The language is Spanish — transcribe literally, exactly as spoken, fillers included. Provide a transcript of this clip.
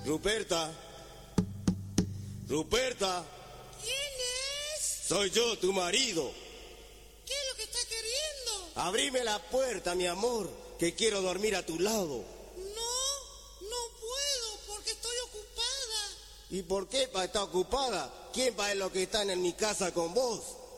Ruperta. Ruperta. ¿Quién es? Soy yo, tu marido. ¿Qué es lo que está queriendo? Abrime la puerta, mi amor, que quiero dormir a tu lado. No, no puedo porque estoy ocupada. ¿Y por qué pa estar ocupada? ¿Quién pa es lo que están en mi casa con vos?